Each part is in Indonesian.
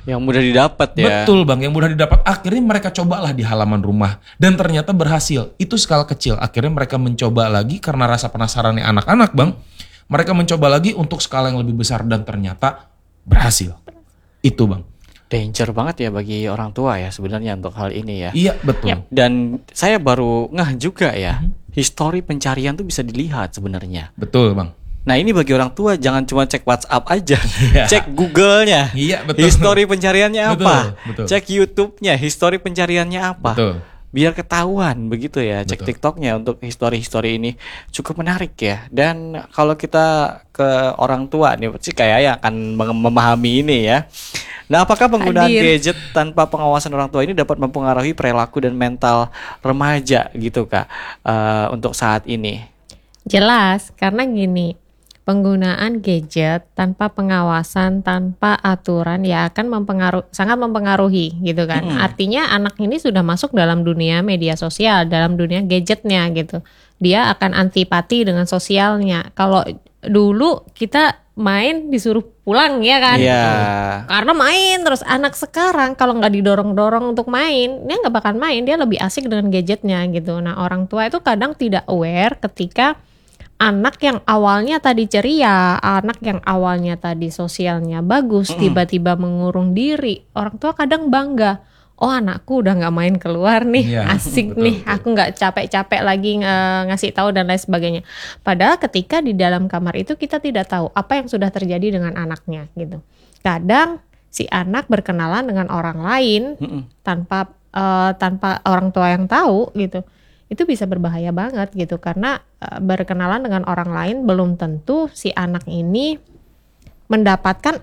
Yang mudah didapat ya. Betul Bang, yang mudah didapat. Akhirnya mereka cobalah di halaman rumah. Dan ternyata berhasil. Itu skala kecil. Akhirnya mereka mencoba lagi karena rasa penasarannya anak-anak Bang. Mereka mencoba lagi untuk skala yang lebih besar dan ternyata berhasil. Itu Bang. Danger banget ya bagi orang tua ya sebenarnya untuk hal ini ya. Iya betul. Yap. Dan saya baru ngeh juga ya, histori pencarian tuh bisa dilihat sebenarnya. Betul Bang. Nah ini bagi orang tua jangan cuma cek WhatsApp aja, Iya. cek Google-nya, Iya, betul. histori pencariannya apa, Betul. cek YouTube-nya, histori pencariannya apa, Betul. biar ketahuan begitu ya, cek Betul. TikTok-nya untuk histori-histori ini cukup menarik ya. Dan kalau kita ke orang tua nih, sih kayaknya akan memahami ini ya. Nah, apakah penggunaan Hadir. gadget tanpa pengawasan orang tua ini dapat mempengaruhi perilaku dan mental remaja gitu Kak, untuk saat ini? Jelas, karena gini, penggunaan gadget tanpa pengawasan, tanpa aturan ya akan sangat mempengaruhi gitu kan. Artinya anak ini sudah masuk dalam dunia media sosial, dalam dunia gadgetnya gitu. Dia akan antipati dengan sosialnya. Kalau dulu kita main disuruh pulang ya kan. Iya. Karena main terus. Anak sekarang kalau nggak didorong-dorong untuk main, dia nggak bakal main. Dia lebih asik dengan gadgetnya gitu. Nah orang tua itu kadang tidak aware ketika anak yang awalnya tadi ceria, anak yang awalnya tadi sosialnya bagus, tiba-tiba mengurung diri. Orang tua kadang bangga. Oh anakku udah nggak main keluar nih, Iya, asik betul, nih. betul. Aku nggak capek-capek lagi ngasih tahu dan lain sebagainya. Padahal ketika di dalam kamar itu kita tidak tahu apa yang sudah terjadi dengan anaknya gitu. Kadang si anak berkenalan dengan orang lain tanpa orang tua yang tahu gitu. Itu bisa berbahaya banget gitu karena berkenalan dengan orang lain belum tentu si anak ini mendapatkan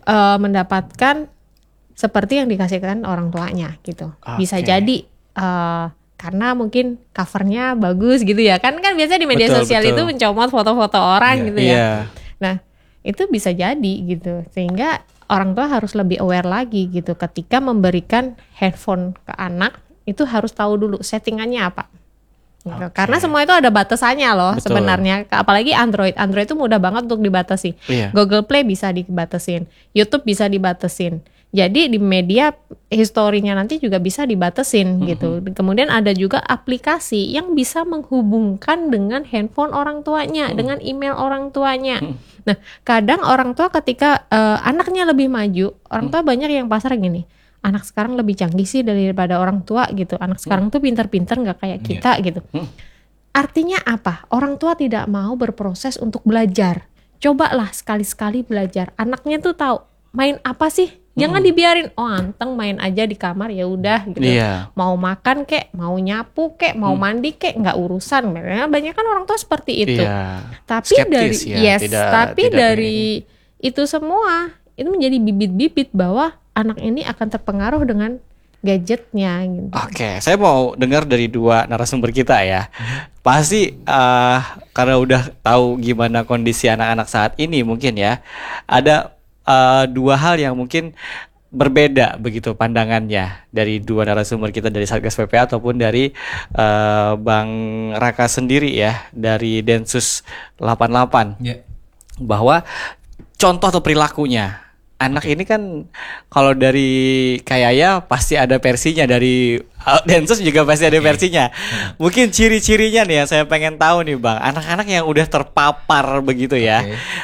seperti yang dikasihkan orang tuanya gitu. Bisa Oke. jadi karena mungkin covernya bagus gitu ya kan biasanya di media Betul, sosial betul. itu mencomot foto-foto orang Iya. gitu ya. Iya. Nah itu bisa jadi gitu sehingga orang tua harus lebih aware lagi gitu ketika memberikan handphone ke anak itu harus tahu dulu settingannya apa. Gitu. Oke. Karena semua itu ada batasannya loh Betul. sebenarnya. Apalagi Android itu mudah banget untuk dibatasi. Iya. Google Play bisa dibatasin, YouTube bisa dibatasin. Jadi di media historinya nanti juga bisa dibatasin gitu. Kemudian ada juga aplikasi yang bisa menghubungkan dengan handphone orang tuanya, dengan email orang tuanya. Nah, kadang orang tua ketika anaknya lebih maju, orang tua banyak yang pasar gini. Anak sekarang lebih canggih sih daripada orang tua gitu. Anak sekarang tuh pintar-pintar nggak kayak kita gitu. Artinya apa? Orang tua tidak mau berproses untuk belajar. Cobalah sekali-sekali belajar. Anaknya tuh tahu main apa sih? Jangan dibiarin, oh anteng main aja di kamar ya udah gitu. Iya. Mau makan kek, mau nyapu kek, mau mandi kek, nggak urusan. Banyak kan orang tua seperti itu. Iya. Tapi Skeptis dari ya, tidak dari itu semua itu menjadi bibit-bibit bahwa anak ini akan terpengaruh dengan gadgetnya gitu. Oke, saya mau dengar dari dua narasumber kita ya. Pasti karena udah tahu gimana kondisi anak-anak saat ini mungkin ya, ada dua hal yang mungkin berbeda begitu pandangannya dari dua narasumber kita dari Satgas PPA ataupun dari Bang Raka sendiri ya dari Densus 88 Ya. bahwa contoh atau perilakunya anak ini kan kalau dari Kayaya pasti ada versinya, dari Densus juga pasti ada versinya. Mungkin ciri-cirinya nih yang saya pengen tahu nih Bang, anak-anak yang udah terpapar begitu ya,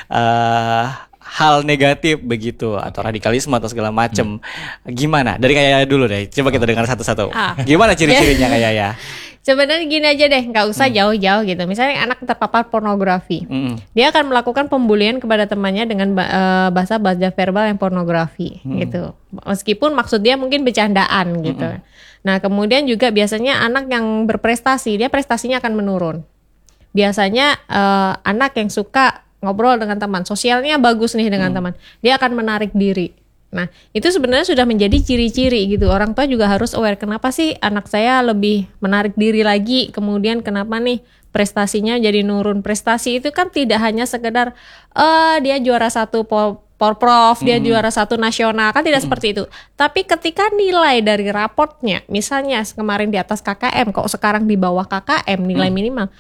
hal negatif begitu atau radikalisme atau segala macem, gimana? Dari Kayaya dulu deh, coba kita dengar satu-satu. Gimana ciri-cirinya Kayaya? Sebenarnya gini aja deh, nggak usah jauh-jauh gitu. Misalnya anak terpapar pornografi, dia akan melakukan pembulian kepada temannya dengan bahasa verbal yang pornografi gitu. Meskipun maksud dia mungkin bercandaan gitu. Nah kemudian juga biasanya anak yang berprestasi, dia prestasinya akan menurun. Biasanya anak yang suka ngobrol dengan teman, sosialnya bagus nih dengan teman, dia akan menarik diri. Nah, itu sebenarnya sudah menjadi ciri-ciri gitu. Orang tua juga harus aware, kenapa sih anak saya lebih menarik diri lagi, kemudian kenapa nih prestasinya jadi nurun. Prestasi itu kan tidak hanya sekedar dia juara satu Porprov, dia juara satu nasional, kan tidak seperti itu. Tapi ketika nilai dari raportnya, misalnya kemarin di atas KKM, kok sekarang di bawah KKM nilai minimal,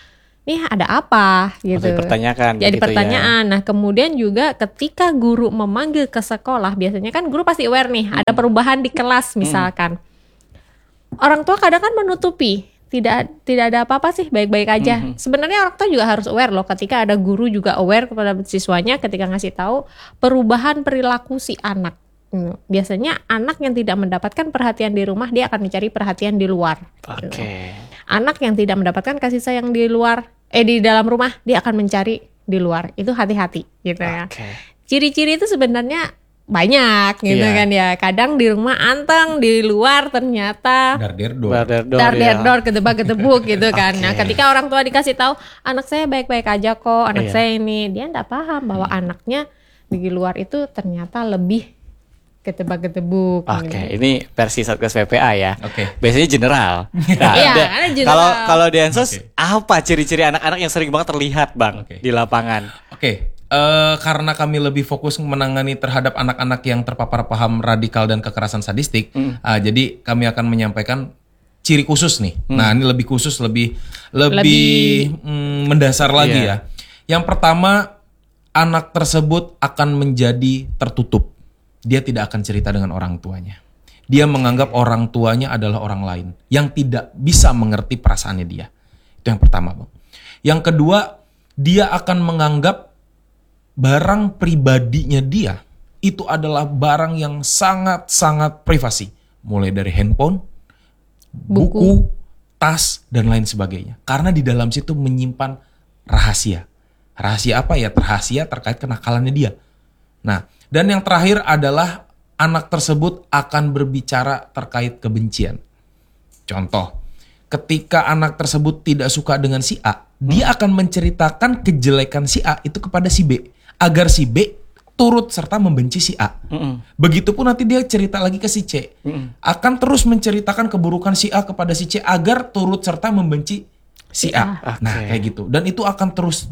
nih ada apa gitu. Dipertanyakan. Jadi gitu pertanyaan. Nah kemudian juga ketika guru memanggil ke sekolah, biasanya kan guru pasti aware nih ada perubahan di kelas misalkan. Orang tua kadang kan menutupi, tidak ada apa-apa sih, baik-baik aja. Sebenarnya orang tua juga harus aware loh, ketika ada guru juga aware kepada siswanya ketika ngasih tahu perubahan perilaku si anak. Biasanya anak yang tidak mendapatkan perhatian di rumah, dia akan mencari perhatian di luar. Oke. Anak yang tidak mendapatkan kasih sayang di luar, di dalam rumah, dia akan mencari di luar. Itu hati-hati gitu ya. Ciri-ciri itu sebenarnya banyak gitu kan ya. Kadang di rumah anteng, di luar ternyata dar-der-dor, ketebak-ketebuk gitu kan. Nah, ketika orang tua dikasih tahu anak saya baik-baik aja kok, anak saya ini, dia enggak paham bahwa anaknya di luar itu ternyata lebih ketebak-ketebuk. Oke, ini versi Satgas PPA ya. Oke. Biasanya general. Nah, kalau Densus apa ciri-ciri anak-anak yang sering banget terlihat, Bang, di lapangan? Karena kami lebih fokus menangani terhadap anak-anak yang terpapar paham radikal dan kekerasan sadistik, jadi kami akan menyampaikan ciri khusus nih. Nah, ini lebih khusus, lebih mendasar lagi ya. Yang pertama, anak tersebut akan menjadi tertutup. Dia tidak akan cerita dengan orang tuanya. Dia menganggap orang tuanya adalah orang lain yang tidak bisa mengerti perasaannya dia. Itu yang pertama, Bang. Yang kedua, dia akan menganggap barang pribadinya dia itu adalah barang yang sangat-sangat privasi. Mulai dari handphone, buku, tas, dan lain sebagainya. Karena di dalam situ menyimpan rahasia. Rahasia apa ya? Rahasia terkait kenakalannya dia. Nah, dan yang terakhir adalah anak tersebut akan berbicara terkait kebencian. Contoh, ketika anak tersebut tidak suka dengan si A, dia akan menceritakan kejelekan si A itu kepada si B, agar si B turut serta membenci si A. Begitupun nanti dia cerita lagi ke si C, akan terus menceritakan keburukan si A kepada si C agar turut serta membenci si A. Nah, kayak gitu. Dan itu akan terus.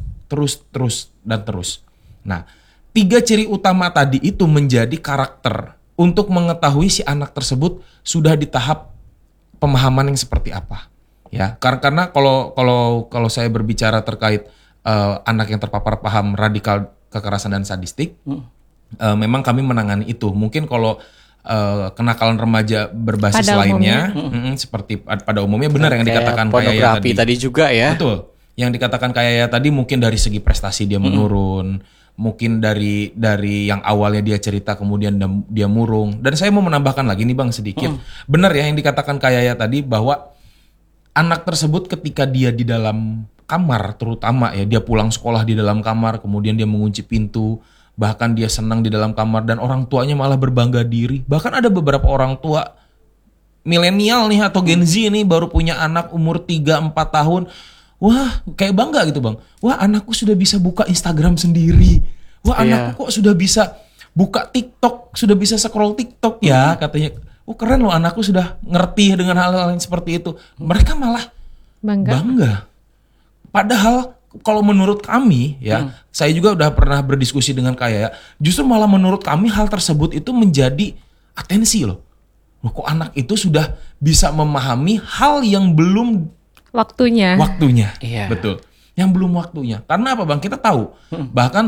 Nah, 3 ciri utama tadi itu menjadi karakter untuk mengetahui si anak tersebut sudah di tahap pemahaman yang seperti apa. Ya, karena kalau saya berbicara terkait anak yang terpapar paham radikal kekerasan dan sadistik, memang kami menangani itu. Mungkin kalau kenakalan remaja berbasis pada lainnya, seperti pada umumnya benar yang dikatakan kayak tadi juga ya. Betul. Yang dikatakan kayak tadi mungkin dari segi prestasi dia menurun. Mungkin dari yang awalnya dia cerita kemudian dia murung. Dan saya mau menambahkan lagi nih Bang sedikit. Benar ya yang dikatakan kayak tadi bahwa anak tersebut ketika dia di dalam kamar, terutama ya dia pulang sekolah di dalam kamar, kemudian dia mengunci pintu, bahkan dia senang di dalam kamar dan orang tuanya malah berbangga diri. Bahkan ada beberapa orang tua milenial nih atau Gen Z nih baru punya anak umur 3-4 tahun. Wah, kayak bangga gitu Bang. Wah, anakku sudah bisa buka Instagram sendiri. Wah, anakku kok sudah bisa buka TikTok, sudah bisa scroll TikTok ya katanya. Oh, keren loh anakku sudah ngerti dengan hal-hal yang seperti itu. Mereka malah bangga. Padahal kalau menurut kami ya, saya juga udah pernah berdiskusi dengan Kaya, justru malah menurut kami hal tersebut itu menjadi atensi loh. Kok anak itu sudah bisa memahami hal yang belum waktunya. Iya. Betul. Yang belum waktunya. Karena apa Bang? Kita tahu. Bahkan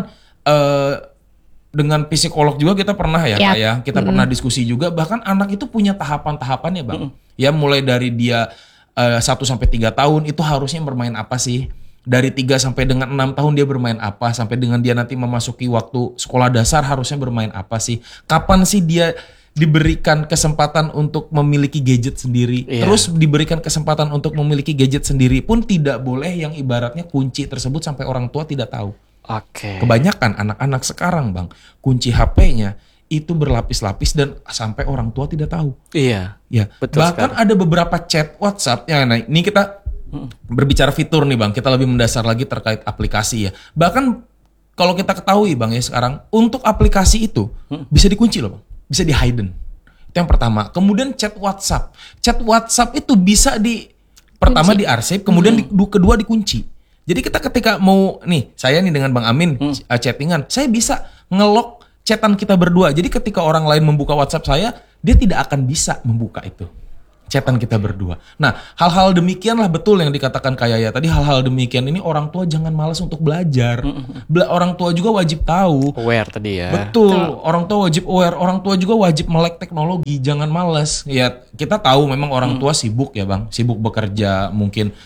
dengan psikolog juga kita pernah ya Kaya, kita pernah diskusi juga. Bahkan anak itu punya tahapan-tahapannya Bang. Ya mulai dari dia 1-3 tahun itu harusnya bermain apa sih? Dari 3 sampai dengan 6 tahun dia bermain apa? Sampai dengan dia nanti memasuki waktu sekolah dasar harusnya bermain apa sih? Kapan sih dia diberikan kesempatan untuk memiliki gadget sendiri, terus diberikan kesempatan untuk memiliki gadget sendiri pun tidak boleh yang ibaratnya kunci tersebut sampai orang tua tidak tahu. Kebanyakan anak-anak sekarang Bang, kunci HP-nya itu berlapis-lapis dan sampai orang tua tidak tahu. Iya. Betul. Bahkan ada beberapa chat WhatsApp ya. Nah, ini kita berbicara fitur nih Bang, kita lebih mendasar lagi terkait aplikasi ya. Bahkan kalau kita ketahui Bang ya sekarang untuk aplikasi itu bisa dikunci loh Bang. Bisa di hidden. Itu yang pertama. Kemudian chat WhatsApp. Chat WhatsApp itu bisa pertama diarsip, kemudian kedua dikunci. Jadi kita ketika mau saya nih dengan Bang Amin chattingan, saya bisa nge-lock chatan kita berdua. Jadi ketika orang lain membuka WhatsApp saya, dia tidak akan bisa membuka itu. chatan kita berdua. Nah, hal-hal demikianlah betul yang dikatakan Kak Yaya tadi, hal-hal demikian ini orang tua jangan malas untuk belajar. Orang tua juga wajib tahu. Aware tadi ya. Betul, orang tua wajib aware, orang tua juga wajib melek teknologi, jangan malas. Ya, kita tahu memang orang tua sibuk ya Bang, sibuk bekerja, mungkin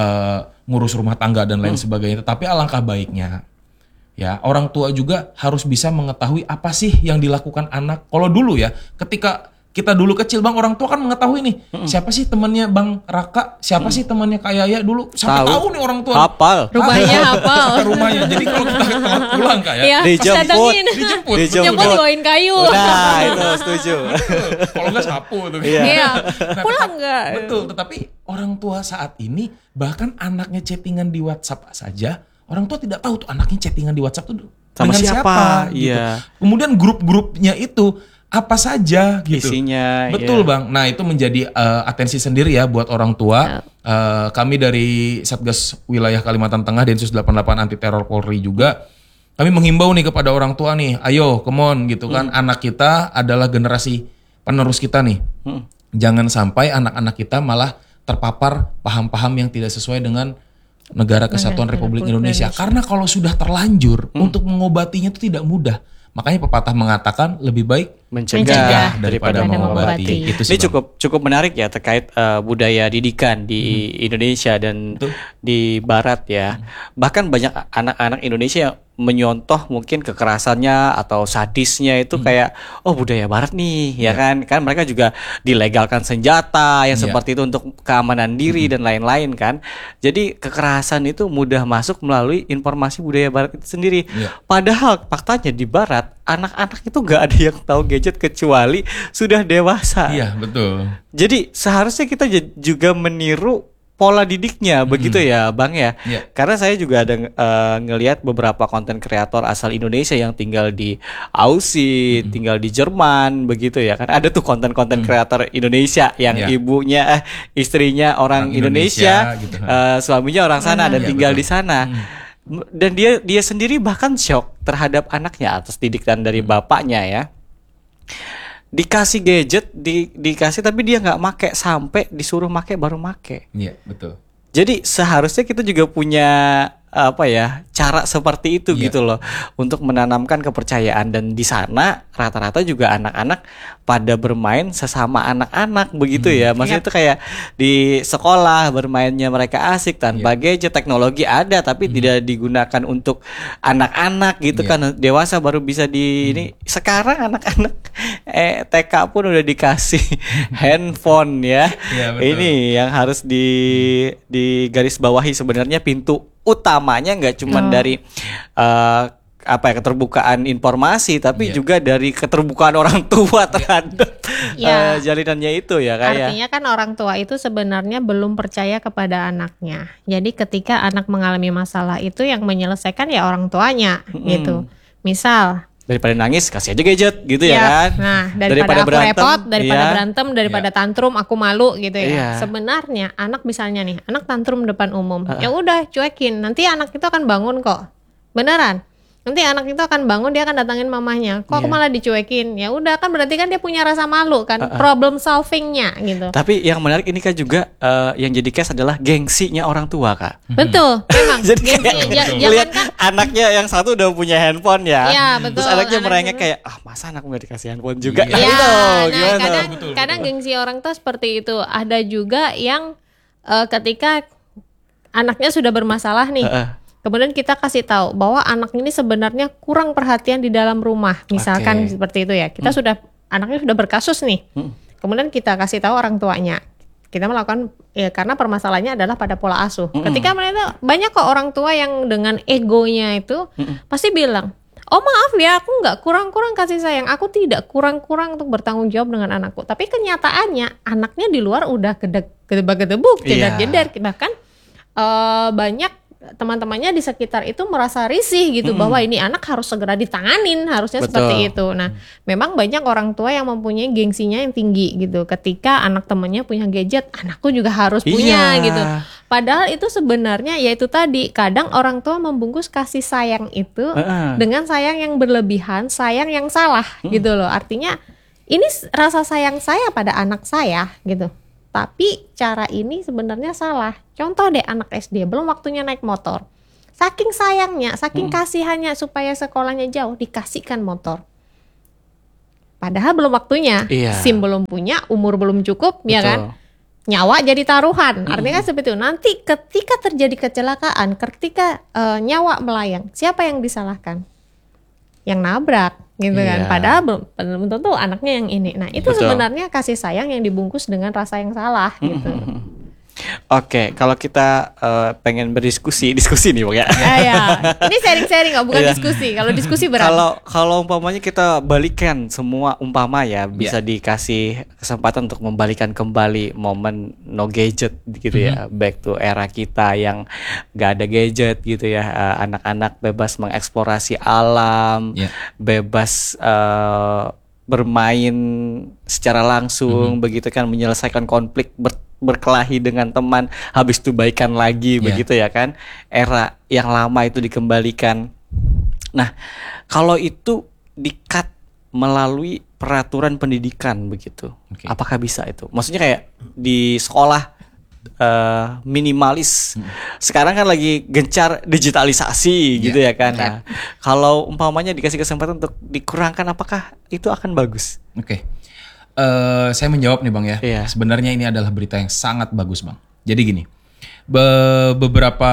ngurus rumah tangga dan lain sebagainya. Tetapi alangkah baiknya ya, orang tua juga harus bisa mengetahui apa sih yang dilakukan anak. Kalau dulu ya, ketika kita dulu kecil Bang, orang tua kan mengetahui nih, siapa sih temannya Bang Raka, siapa sih temannya Kak Yaya dulu, sampai tahu nih orang tua. Hafal. Rumahnya hafal. Rumahnya. Jadi kalau kita telat pulang Kak ya, Iya, Dijemput. Dijemput bawain kayu. Nah, itu setuju. kalau nggak sapu tuh. Iya. Pulang nggak? Betul, tetapi orang tua saat ini bahkan anaknya chattingan di WhatsApp saja, orang tua tidak tahu tuh anaknya chattingan di WhatsApp tuh Sama dengan siapa? gitu. Iya. Kemudian grup-grupnya itu apa saja gitu. Isinya. Betul ya. Bang. Nah itu menjadi atensi sendiri ya buat orang tua. Kami dari Satgas Wilayah Kalimantan Tengah Densus 88 Anti Teror Polri juga, kami menghimbau nih kepada orang tua nih, ayo come on gitu kan, anak kita adalah generasi penerus kita nih. Jangan sampai anak-anak kita malah terpapar paham-paham yang tidak sesuai dengan Negara Kesatuan Republik Indonesia. Karena kalau sudah terlanjur, untuk mengobatinya itu tidak mudah. Makanya pepatah mengatakan lebih baik Mencegah daripada mengobati. Itu sih, Ini Bang. cukup menarik ya terkait budaya didikan di Indonesia dan di Barat ya. Bahkan banyak anak-anak Indonesia yang menyontoh mungkin kekerasannya atau sadisnya itu kayak budaya Barat nih ya kan mereka juga dilegalkan senjata yang seperti itu untuk keamanan diri dan lain-lain kan. Jadi kekerasan itu mudah masuk melalui informasi budaya Barat itu sendiri. Padahal faktanya di Barat anak-anak itu nggak ada yang tahu gadget kecuali sudah dewasa. Iya betul. Jadi seharusnya kita juga meniru pola didiknya begitu ya Bang ya. Karena saya juga ada ngelihat beberapa konten kreator asal Indonesia yang tinggal di Aussie, tinggal di Jerman begitu ya kan. Ada tuh konten-konten kreator Indonesia yang ibunya istrinya orang Indonesia gitu. Suaminya orang sana dan tinggal betul. di sana. Dan dia sendiri bahkan shock terhadap anaknya atas didikan dari bapaknya ya. Dikasih gadget, dikasih tapi dia nggak make sampai disuruh make baru make. Iya betul. Jadi seharusnya kita juga punya cara seperti itu gitu loh untuk menanamkan kepercayaan, dan di sana rata-rata juga anak-anak pada bermain sesama anak-anak begitu ya. Maksudnya itu kayak di sekolah bermainnya mereka asik tanpa gadget, teknologi ada tapi tidak digunakan untuk anak-anak gitu kan. Dewasa baru bisa ini. Sekarang anak-anak TK pun udah dikasih handphone ya. Ini yang harus di garis bawahi sebenarnya, pintu utamanya nggak cuma dari keterbukaan informasi, tapi juga dari keterbukaan orang tua terhadap jalinannya itu ya kayak. Artinya kan orang tua itu sebenarnya belum percaya kepada anaknya. Jadi ketika anak mengalami masalah itu yang menyelesaikan ya orang tuanya gitu. Misal daripada nangis kasih aja gadget gitu ya kan. Nah, daripada aku repot, berantem, daripada tantrum aku malu gitu ya. Sebenarnya anak misalnya nih, anak tantrum depan umum. Ya udah cuekin. Nanti anak itu akan bangun kok. Beneran. Nanti anak itu akan bangun, dia akan datangin mamahnya. Kok aku malah dicuekin? Ya udah, kan berarti kan dia punya rasa malu kan, problem solvingnya gitu. Tapi yang menarik ini kan juga yang jadi case adalah gengsinya orang tua Kak. Betul, memang. Jadi lihat anaknya yang satu udah punya handphone ya. Iya, betul. Terus anaknya merengek kayak masa anakku gak dikasih handphone juga. Kadang gengsi orang tua seperti itu. Ada juga yang ketika anaknya sudah bermasalah nih. Kemudian kita kasih tahu bahwa anak ini sebenarnya kurang perhatian di dalam rumah, misalkan seperti itu ya. Kita anaknya sudah berkasus nih. Kemudian kita kasih tahu orang tuanya. Kita melakukan karena permasalahannya adalah pada pola asuh. Ketika mereka banyak kok orang tua yang dengan egonya itu pasti bilang, oh maaf ya, aku nggak kurang-kurang kasih sayang, aku tidak kurang-kurang untuk bertanggung jawab dengan anakku. Tapi kenyataannya anaknya di luar udah gedebak-gedebuk, jedar-jedar, bahkan banyak teman-temannya di sekitar itu merasa risih gitu bahwa ini anak harus segera ditanganin, harusnya seperti itu. Nah, memang banyak orang tua yang mempunyai gengsinya yang tinggi gitu. Ketika anak temannya punya gadget, anakku juga harus punya gitu. Padahal itu sebenarnya yaitu tadi, kadang orang tua membungkus kasih sayang itu dengan sayang yang berlebihan, sayang yang salah gitu loh. Artinya ini rasa sayang saya pada anak saya gitu. Tapi cara ini sebenarnya salah. Contoh deh anak SD belum waktunya naik motor. Saking sayangnya, saking kasihannya supaya sekolahnya jauh dikasihkan motor. Padahal belum waktunya, SIM belum punya, umur belum cukup, ya kan? Nyawa jadi taruhan. Artinya kan seperti itu. Nanti ketika terjadi kecelakaan, ketika nyawa melayang, siapa yang disalahkan? Yang nabrak, gitu kan? Padahal belum tentu anaknya yang ini. Nah, itu sebenarnya kasih sayang yang dibungkus dengan rasa yang salah, gitu. Oke, kalau kita pengen diskusi nih Bang ya. Ya. Ini sharing-sharing kok, bukan diskusi. Kalau diskusi berat. Kalau umpamanya kita balikan semua umpama ya, bisa dikasih kesempatan untuk membalikan kembali momen no gadget gitu ya, back to era kita yang gak ada gadget gitu ya, anak-anak bebas mengeksplorasi alam, bebas bermain secara langsung begitu kan, menyelesaikan konflik berkelahi dengan teman, habis itu baikan lagi begitu ya kan, era yang lama itu dikembalikan. Nah, kalau itu di-cut melalui peraturan pendidikan begitu, apakah bisa itu? Maksudnya kayak di sekolah minimalis, sekarang kan lagi gencar digitalisasi gitu ya kan. Nah, kalau umpamanya dikasih kesempatan untuk dikurangkan, apakah itu akan bagus? Saya menjawab nih Bang ya. Sebenarnya ini adalah berita yang sangat bagus Bang. Jadi gini, beberapa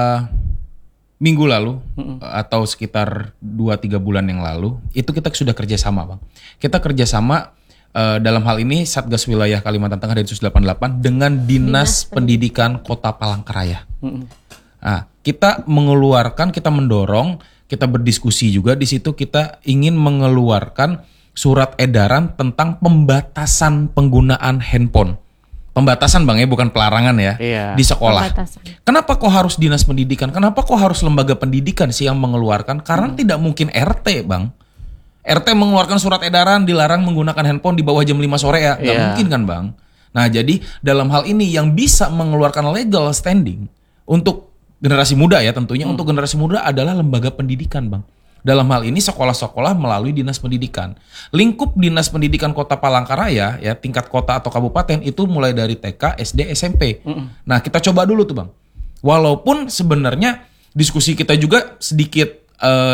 minggu lalu atau sekitar 2-3 bulan yang lalu, itu kita sudah kerjasama Bang. Kita kerjasama dalam hal ini Satgas Wilayah Kalimantan Tengah Densus 88 dengan Dinas Pendidikan Kota Palangkaraya. Nah, kita mengeluarkan, kita mendorong, kita berdiskusi juga di situ, kita ingin mengeluarkan surat edaran tentang pembatasan penggunaan handphone. Pembatasan Bang ya, bukan pelarangan ya, di sekolah. Pembatasan. Kenapa kok harus Dinas Pendidikan? Kenapa kok harus lembaga pendidikan sih yang mengeluarkan? Karena tidak mungkin RT Bang. RT mengeluarkan surat edaran dilarang menggunakan handphone di bawah jam 5 sore ya. Gak mungkin kan Bang. Nah jadi dalam hal ini yang bisa mengeluarkan legal standing untuk generasi muda ya tentunya, untuk generasi muda adalah lembaga pendidikan Bang. Dalam hal ini sekolah-sekolah melalui Dinas Pendidikan. Lingkup Dinas Pendidikan Kota Palangkaraya ya, tingkat kota atau kabupaten itu mulai dari TK, SD, SMP. Nah, kita coba dulu tuh Bang. Walaupun sebenarnya diskusi kita juga sedikit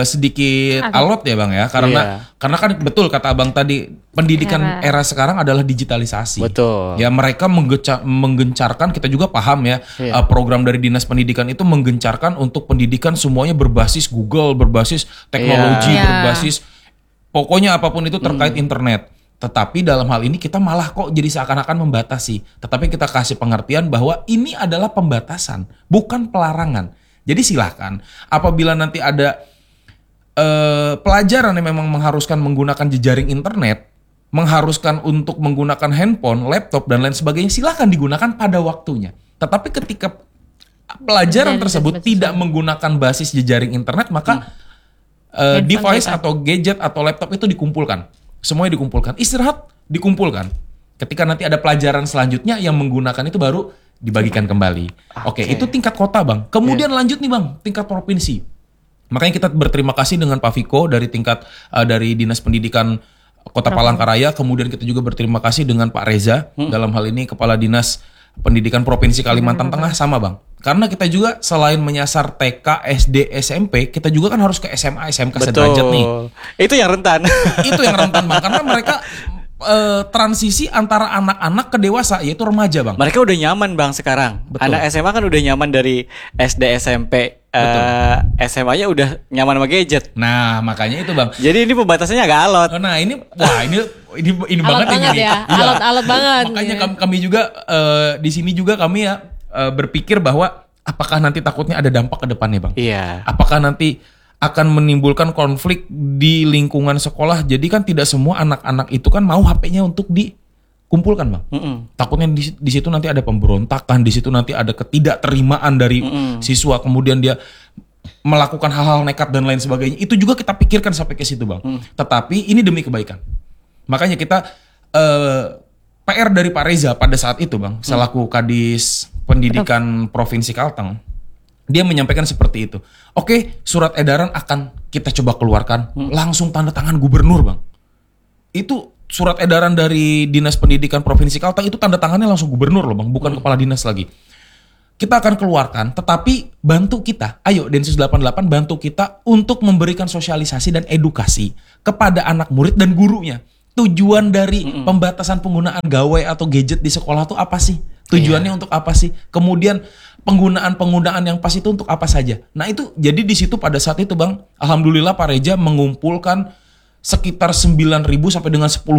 alot ya Bang ya, karena kan betul kata Abang tadi, pendidikan era sekarang adalah digitalisasi. Betul. Ya mereka menggencarkan, kita juga paham ya, program dari Dinas Pendidikan itu menggencarkan untuk pendidikan semuanya berbasis Google, berbasis teknologi, berbasis pokoknya apapun itu terkait internet. Tetapi dalam hal ini kita malah kok jadi seakan-akan membatasi. Tetapi kita kasih pengertian bahwa ini adalah pembatasan, bukan pelarangan. Jadi silakan apabila nanti ada pelajaran yang memang mengharuskan menggunakan jejaring internet, mengharuskan untuk menggunakan handphone, laptop dan lain sebagainya, silakan digunakan pada waktunya. Tetapi ketika pelajaran tersebut tidak menggunakan basis jejaring internet, maka device atau gadget atau laptop itu dikumpulkan. Semuanya dikumpulkan. Istirahat dikumpulkan. Ketika nanti ada pelajaran selanjutnya yang menggunakan itu baru dibagikan kembali. Oke, itu tingkat kota Bang. Kemudian lanjut nih Bang, tingkat provinsi. Makanya kita berterima kasih dengan Pak Viko dari tingkat dari Dinas Pendidikan Kota Palangkaraya. Kemudian kita juga berterima kasih dengan Pak Reza dalam hal ini Kepala Dinas Pendidikan Provinsi Kalimantan Tengah sama Bang. Karena kita juga selain menyasar TK, SD, SMP, kita juga kan harus ke SMA, SMK sederajat nih. Itu yang rentan. Itu yang rentan Bang, karena mereka transisi antara anak-anak ke dewasa, yaitu remaja Bang. Mereka udah nyaman Bang sekarang. Betul. Anak SMA kan udah nyaman dari SD, SMP, SMA-nya udah nyaman sama gadget. Nah makanya itu Bang. Jadi ini pembatasannya agak alot. Nah ini banget ini. Ya. Alot banget. Makanya kami juga di sini juga kami ya berpikir bahwa apakah nanti takutnya ada dampak ke depannya Bang. Iya. Apakah nanti akan menimbulkan konflik di lingkungan sekolah. Jadi kan tidak semua anak-anak itu kan mau HP-nya untuk dikumpulkan Bang. Takutnya di situ nanti ada pemberontakan, di situ nanti ada ketidakterimaan dari siswa, kemudian dia melakukan hal-hal nekat dan lain sebagainya. Itu juga kita pikirkan sampai ke situ Bang. Tetapi ini demi kebaikan. Makanya kita PR dari Pak Reza pada saat itu Bang, selaku Kadis Pendidikan Provinsi Kalteng, dia menyampaikan seperti itu. Oke, surat edaran akan kita coba keluarkan, langsung tanda tangan gubernur Bang. Itu surat edaran dari Dinas Pendidikan Provinsi Kalteng itu tanda tangannya langsung gubernur loh Bang, bukan kepala dinas lagi. Kita akan keluarkan, tetapi bantu kita, ayo Densus 88 bantu kita untuk memberikan sosialisasi dan edukasi kepada anak murid dan gurunya. Tujuan dari pembatasan penggunaan gawai atau gadget di sekolah itu apa sih? Tujuannya untuk apa sih? Kemudian penggunaan yang pas itu untuk apa saja? Nah itu jadi di situ pada saat itu Bang, alhamdulillah Pak Reja mengumpulkan sekitar 9.000 sampai dengan 10.000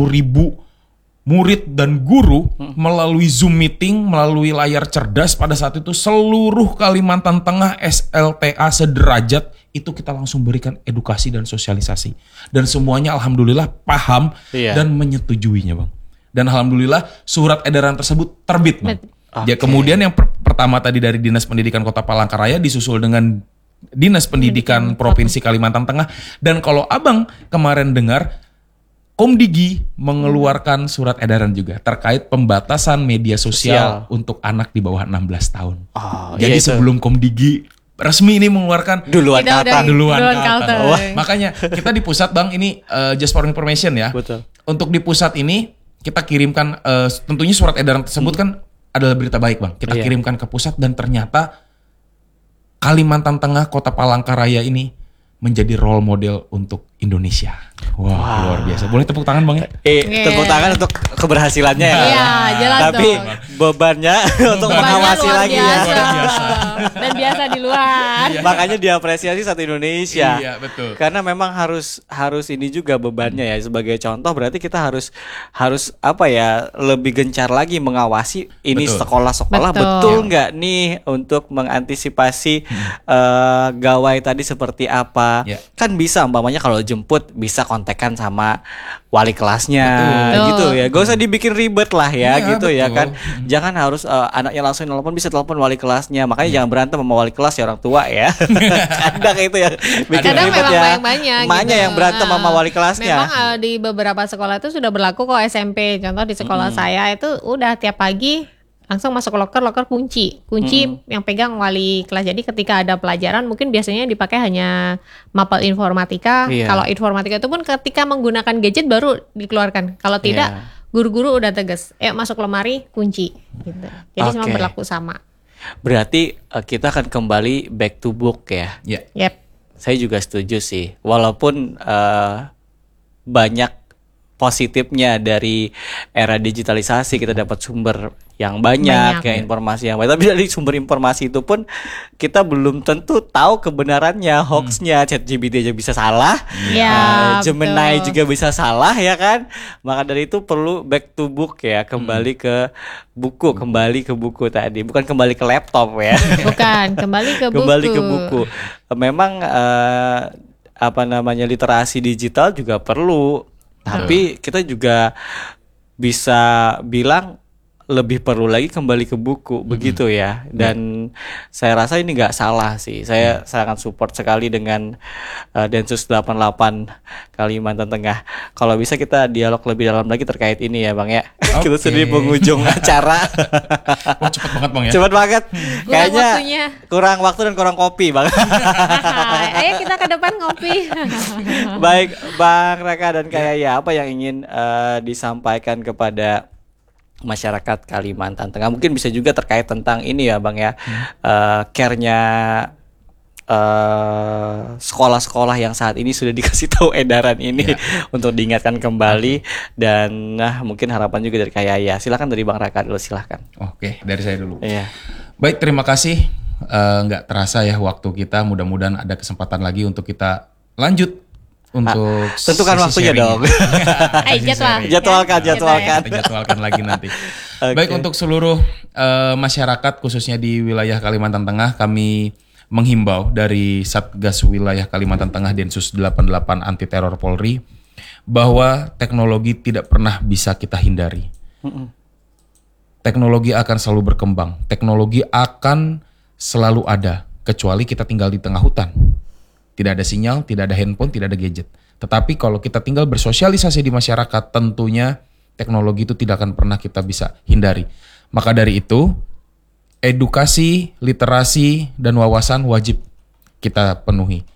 murid dan guru melalui Zoom meeting, melalui layar cerdas pada saat itu seluruh Kalimantan Tengah SLTA sederajat itu kita langsung berikan edukasi dan sosialisasi. Dan semuanya alhamdulillah paham dan menyetujuinya Bang. Dan alhamdulillah surat edaran tersebut terbit Bang. Ya, kemudian yang pertama tadi dari Dinas Pendidikan Kota Palangkaraya disusul dengan Dinas Pendidikan Provinsi Kalimantan Tengah. Dan kalau Abang kemarin dengar Komdigi mengeluarkan surat edaran juga terkait pembatasan media sosial untuk anak di bawah 16 tahun. Jadi sebelum Komdigi resmi ini mengeluarkan duluan Kalteng. Makanya kita di pusat Bang ini just for information ya. Betul. Untuk di pusat ini kita kirimkan tentunya surat edaran tersebut kan adalah berita baik Bang. Kita kirimkan ke pusat dan ternyata Kalimantan Tengah Kota Palangkaraya ini menjadi role model untuk Indonesia. Wah, luar biasa. Boleh tepuk tangan Bang ya? Tepuk tangan untuk keberhasilannya ya. Iya, jelas Tapi dong. bebannya untuk mengawasi luar lagi biasa. ya. Dan biasa di luar. Makanya diapresiasi satu Indonesia. Iya, betul. Karena memang harus ini juga bebannya ya. Sebagai contoh berarti kita harus apa ya, lebih gencar lagi mengawasi ini sekolah-sekolah betul nggak nih untuk mengantisipasi gawai tadi seperti apa. Kan bisa umpamanya kalau jemput bisa kontekan sama wali kelasnya gitu ya. Gak usah dibikin ribet lah ya gitu ya kan. Jangan harus anaknya langsung nelpon, bisa telepon wali kelasnya. Makanya jangan berantem sama wali kelas ya orang tua ya. Kadang itu ya bikin Kadang ribet ya. banyak Emaknya gitu. yang berantem sama wali kelasnya. Memang di beberapa sekolah itu sudah berlaku kok SMP. Contoh di sekolah saya itu udah tiap pagi langsung masuk loker kunci yang pegang wali kelas. Jadi ketika ada pelajaran mungkin biasanya dipakai hanya mapel informatika. Kalau informatika itu pun ketika menggunakan gadget baru dikeluarkan. Kalau tidak guru-guru udah tegas, masuk lemari kunci gitu. Jadi semua berlaku sama. Berarti kita akan kembali back to book ya. Yep. Saya juga setuju sih. Walaupun banyak positifnya dari era digitalisasi, kita dapat sumber yang banyak ya, informasi yang banyak. Tapi dari sumber informasi itu pun kita belum tentu tahu kebenarannya, hoaxnya. ChatGPT aja bisa salah, Gemini juga bisa salah ya kan. Maka dari itu perlu back to book ya, kembali ke buku tadi, bukan kembali ke laptop ya. Bukan, kembali ke buku. Kembali ke buku. Memang literasi digital juga perlu. Tapi kita juga bisa bilang lebih perlu lagi kembali ke buku, begitu ya. Dan saya rasa ini nggak salah sih. Saya sangat support sekali dengan Densus 88 Kalimantan Tengah. Kalau bisa kita dialog lebih dalam lagi terkait ini ya Bang ya. Kita sudah di penghujung acara. Cepet banget Bang ya. Cepet banget. Kayaknya waktunya. kurang waktu dan kurang kopi Bang. Ayo kita ke depan ngopi. Baik Bang Raka dan Kak Yaya, apa yang ingin disampaikan kepada masyarakat Kalimantan Tengah? Mungkin bisa juga terkait tentang ini ya Bang ya, care-nya sekolah-sekolah yang saat ini sudah dikasih tahu edaran ini untuk diingatkan kembali. Dan mungkin harapan juga dari Kak Yaya. Silakan dari Bang Raka dulu, silakan. Oke, dari saya dulu. Baik, terima kasih. Nggak terasa ya waktu kita, mudah-mudahan ada kesempatan lagi untuk kita lanjut untuk tentukan waktunya dong. Jadwalkan lagi nanti. Baik, untuk seluruh masyarakat khususnya di wilayah Kalimantan Tengah, kami menghimbau dari Satgas Wilayah Kalimantan Tengah Densus 88 Anti Teror Polri bahwa teknologi tidak pernah bisa kita hindari. Teknologi akan selalu berkembang, teknologi akan selalu ada, kecuali kita tinggal di tengah hutan. Tidak ada sinyal, tidak ada handphone, tidak ada gadget. Tetapi kalau kita tinggal bersosialisasi di masyarakat, tentunya teknologi itu tidak akan pernah kita bisa hindari. Maka dari itu, edukasi, literasi, dan wawasan wajib kita penuhi.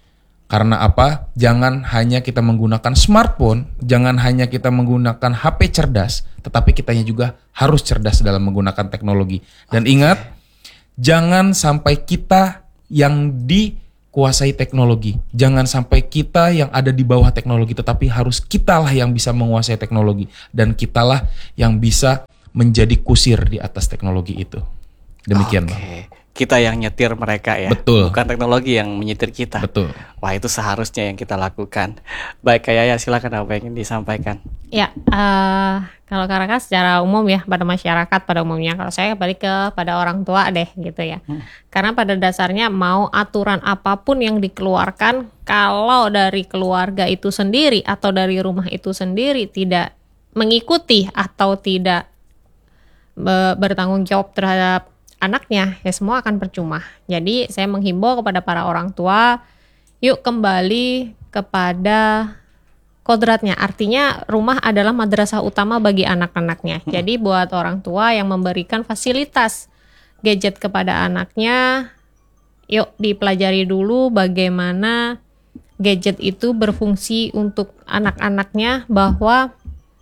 Karena apa? Jangan hanya kita menggunakan smartphone, jangan hanya kita menggunakan HP cerdas, tetapi kitanya juga harus cerdas dalam menggunakan teknologi. Dan ingat, jangan sampai kita yang dikuasai teknologi, jangan sampai kita yang ada di bawah teknologi, tetapi harus kitalah yang bisa menguasai teknologi, dan kitalah yang bisa menjadi kusir di atas teknologi itu. Demikian, Bang. Kita yang nyetir mereka ya. Betul. Bukan teknologi yang menyetir kita. Betul. Wah, itu seharusnya yang kita lakukan. Baik, Kak Yaya, silakan apa yang ingin disampaikan. Ya, kalau Karakas secara umum ya, pada masyarakat pada umumnya, kalau saya balik pada orang tua deh gitu ya. Karena pada dasarnya mau aturan apapun yang dikeluarkan, kalau dari keluarga itu sendiri atau dari rumah itu sendiri tidak mengikuti atau tidak bertanggung jawab terhadap anaknya, ya semua akan percuma. Jadi saya menghimbau kepada para orang tua, yuk kembali kepada kodratnya. Artinya rumah adalah madrasah utama bagi anak-anaknya. Jadi buat orang tua yang memberikan fasilitas gadget kepada anaknya, yuk dipelajari dulu bagaimana gadget itu berfungsi untuk anak-anaknya, bahwa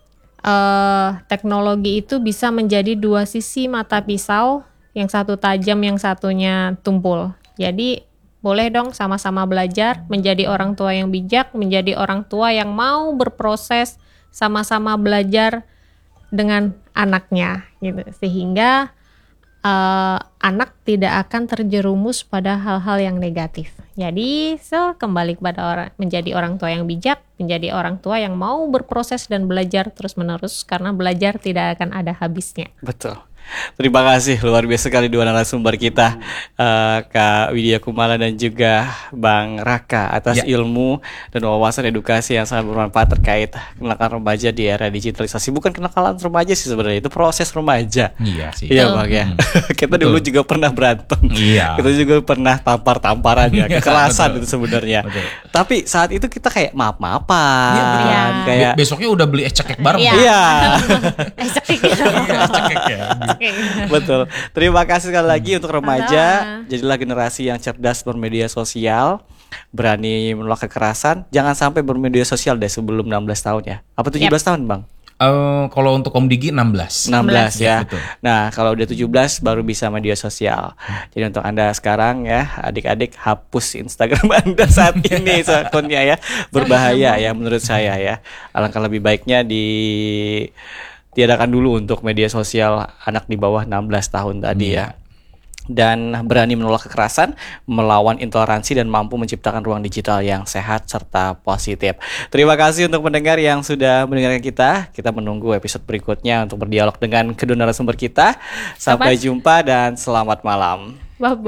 teknologi itu bisa menjadi dua sisi mata pisau, yang satu tajam, yang satunya tumpul. Jadi boleh dong sama-sama belajar, menjadi orang tua yang bijak, menjadi orang tua yang mau berproses, sama-sama belajar dengan anaknya gitu. Sehingga anak tidak akan terjerumus pada hal-hal yang negatif. Jadi kembali kepada menjadi orang tua yang bijak, menjadi orang tua yang mau berproses dan belajar terus-menerus, karena belajar tidak akan ada habisnya. Betul. Terima kasih, luar biasa sekali dua narasumber kita, Kak Widya Kumala dan juga Bang Raka, atas ilmu dan wawasan edukasi yang sangat bermanfaat terkait kenakalan remaja di era digitalisasi. Bukan kenakalan remaja sih sebenarnya, itu proses remaja. Iya sih. Iya Bang ya. Kita dulu juga pernah berantem. Iya. Kita juga pernah tampar-tamparan ya, kekerasan itu sebenarnya. Betul. Tapi saat itu kita kayak maaf-maafan, Iya. kayak Besoknya udah beli cekek bareng. Iya. iya. Cekek ya. Betul. Terima kasih sekali lagi untuk remaja. Sama. Jadilah generasi yang cerdas bermedia sosial, berani menolak kekerasan. Jangan sampai bermedia sosial deh sebelum 16 tahun ya. Apa 17 tahun, Bang? Kalau untuk Om Digi 16. 16 ya. Betul. Nah, kalau udah 17 baru bisa media sosial. Jadi untuk Anda sekarang ya, adik-adik, hapus Instagram Anda saat ini akunnya ya. Berbahaya ya menurut saya ya. Alangkah lebih baiknya tiadakan dulu untuk media sosial anak di bawah 16 tahun tadi ya. Dan berani menolak kekerasan, melawan intoleransi, dan mampu menciptakan ruang digital yang sehat serta positif. Terima kasih untuk pendengar yang sudah mendengarkan kita. Kita menunggu episode berikutnya untuk berdialog dengan kedua narasumber kita. Sampai jumpa dan selamat malam. Bye-bye.